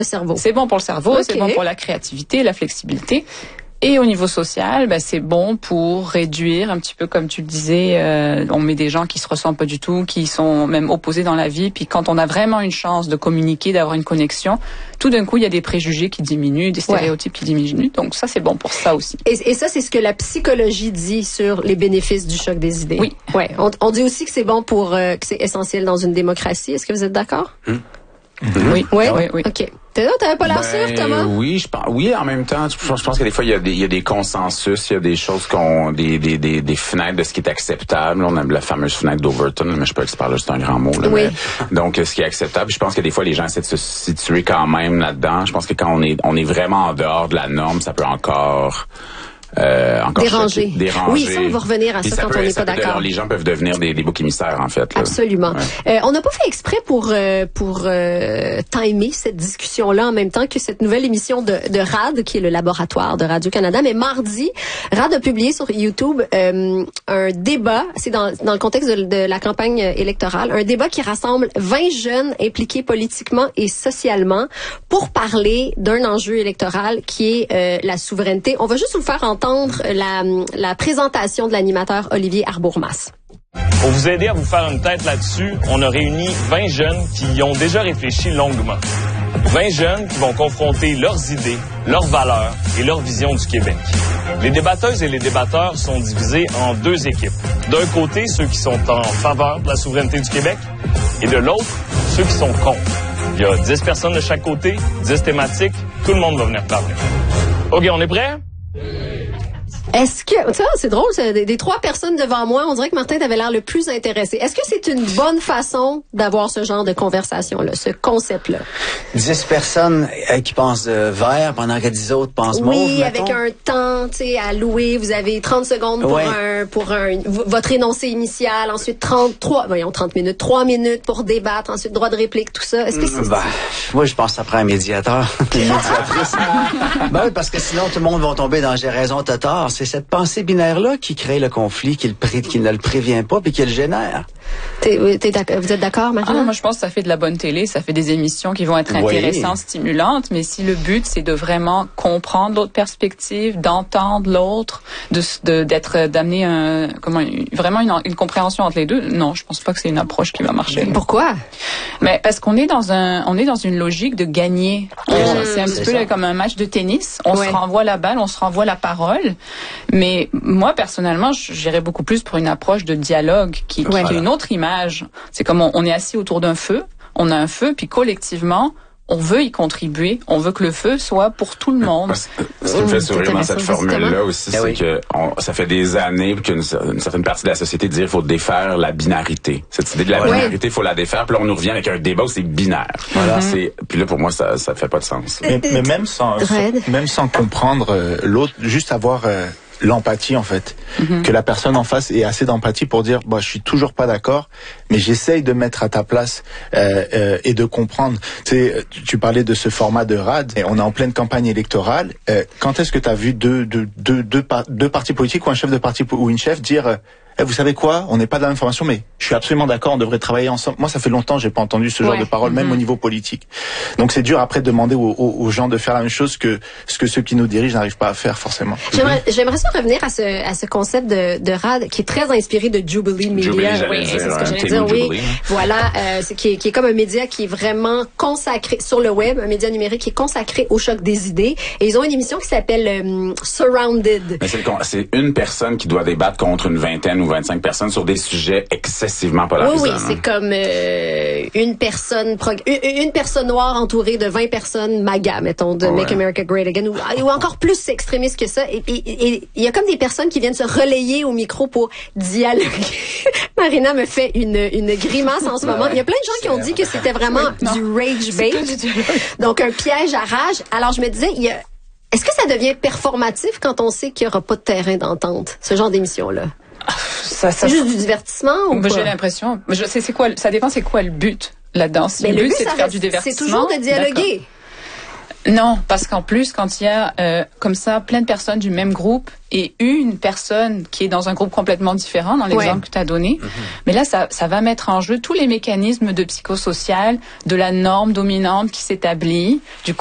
Le cerveau. C'est bon pour le cerveau, c'est bon pour la créativité, la flexibilité. Et au niveau social, c'est bon pour réduire un petit peu, comme tu le disais, on met des gens qui se ressemblent pas du tout, qui sont même opposés dans la vie. Puis quand on a vraiment une chance de communiquer, d'avoir une connexion, tout d'un coup, il y a des préjugés qui diminuent, des stéréotypes qui diminuent. Donc ça, c'est bon pour ça aussi. Et ça, c'est ce que la psychologie dit sur les bénéfices du choc des idées. Oui. Ouais. On dit aussi que c'est bon pour, que c'est essentiel dans une démocratie. Est-ce que vous êtes d'accord? Oui. Oui. Oui. OK. T'avais pas l'air sûr, Thomas? Oui, oui, en même temps, je pense que des fois, il y a des consensus, il y a des choses des fenêtres de ce qui est acceptable. On a la fameuse fenêtre d'Overton, mais je sais pas expert là, c'est un grand mot, là. Oui. Mais, donc, ce qui est acceptable, je pense que des fois, les gens essaient de se situer quand même là-dedans. Je pense que quand on est vraiment en dehors de la norme, ça peut encore déranger. Déranger. Oui, ça, on va revenir à ça quand on n'est pas d'accord. Les gens peuvent devenir des boucs émissaires, en fait. Là. Absolument. Ouais. On n'a pas fait exprès pour timer cette discussion-là en même temps que cette nouvelle émission de RAD, qui est le laboratoire de Radio-Canada. Mais mardi, RAD a publié sur YouTube un débat, c'est dans le contexte de la campagne électorale, un débat qui rassemble 20 jeunes impliqués politiquement et socialement pour parler d'un enjeu électoral qui est la souveraineté. On va juste vous faire entendre la présentation de l'animateur Olivier Arbourmas. Pour vous aider à vous faire une tête là-dessus, on a réuni 20 jeunes qui y ont déjà réfléchi longuement. 20 jeunes qui vont confronter leurs idées, leurs valeurs et leur vision du Québec. Les débatteuses et les débatteurs sont divisés en deux équipes. D'un côté, ceux qui sont en faveur de la souveraineté du Québec et de l'autre, ceux qui sont contre. Il y a 10 personnes de chaque côté, 10 thématiques, tout le monde va venir parler. OK, on est prêts? Est-ce que, ça, c'est drôle, des 3 personnes devant moi, on dirait que Martin t'avait l'air le plus intéressé. Est-ce que c'est une bonne façon d'avoir ce genre de conversation-là, ce concept-là? 10 personnes qui pensent vert pendant que 10 autres pensent mauve, oui, mettons. avec un temps, à louer. Vous avez 30 secondes pour votre énoncé initial, ensuite 30 minutes, 3 minutes pour débattre, ensuite droit de réplique, tout ça. Est-ce que c'est moi, je pense que ça prend un médiateur. Une médiatrice. Oui, parce que sinon, tout le monde va tomber dans j'ai raison, t'as tort. C'est cette pensée binaire-là qui crée le conflit, qui ne le prévient pas puis qui le génère. Vous êtes d'accord, Marina? Moi, je pense que ça fait de la bonne télé, ça fait des émissions qui vont être intéressantes, stimulantes, mais si le but, c'est de vraiment comprendre l'autre perspective, d'entendre l'autre, d'amener une compréhension entre les deux, non, je pense pas que c'est une approche qui va marcher. Pourquoi? Mais parce qu'on est dans une logique de gagner. C'est un petit peu comme un match de tennis. On se renvoie la balle, on se renvoie la parole. Mais moi, personnellement, j'irais beaucoup plus pour une approche de dialogue qui est une autre image. C'est comme on est assis autour d'un feu, on a un feu, puis collectivement, on veut y contribuer. On veut que le feu soit pour tout le monde. Ce qui me fait sourire dans cette formule-là aussi, c'est que ça fait des années qu'une certaine partie de la société dit qu'il faut défaire la binarité. Cette idée de la binarité, il faut la défaire. Puis là, on nous revient avec un débat où c'est binaire. Voilà. Puis là, pour moi, ça fait pas de sens. Mais même sans comprendre l'autre, juste avoir l'empathie, en fait. Que la personne en face ait assez d'empathie pour dire, je suis toujours pas d'accord, mais j'essaye de mettre à ta place et de comprendre. Tu parlais de ce format de RAD, et on est en pleine campagne électorale. Quand est-ce que tu as vu deux partis politiques ou un chef de parti ou une chef dire vous savez quoi, on n'est pas dans la même formation, mais je suis absolument d'accord, on devrait travailler ensemble. Moi, ça fait longtemps que j'ai pas entendu ce genre de parole, même au niveau politique. Donc c'est dur après de demander aux gens de faire la même chose que ceux qui nous dirigent n'arrivent pas à faire forcément. J'aimerais ça revenir à ce concept de RAD qui est très inspiré de Jubilee Media. C'est ce que j'allais dire. Oui, voilà, qui est comme un média qui est vraiment consacré sur le web, un média numérique qui est consacré au choc des idées. Et ils ont une émission qui s'appelle Surrounded. Mais c'est une personne qui doit débattre contre une vingtaine ou 25 personnes sur des sujets excessivement polarisants. Oui, c'est comme une personne noire entourée de 20 personnes MAGA, mettons, de Make America Great Again, ou encore plus extrémistes que ça. Et il y a comme des personnes qui viennent se relayer au micro pour dialoguer. Marina me fait une grimace en ce moment. Il y a plein de gens qui ont dit que c'était vraiment du rage bait. Donc, un piège à rage. Alors, je me disais, est-ce que ça devient performatif quand on sait qu'il n'y aura pas de terrain d'entente, ce genre d'émission-là? C'est juste du divertissement ou quoi? J'ai l'impression. C'est quoi? Ça dépend. C'est quoi le but là-dedans? Si le but c'est de faire du divertissement. C'est toujours de dialoguer. Non, parce qu'en plus, quand il y a comme ça plein de personnes du même groupe et une personne qui est dans un groupe complètement différent, dans l'exemple que tu as donné, mais là, ça va mettre en jeu tous les mécanismes de psychosocial, de la norme dominante qui s'établit, du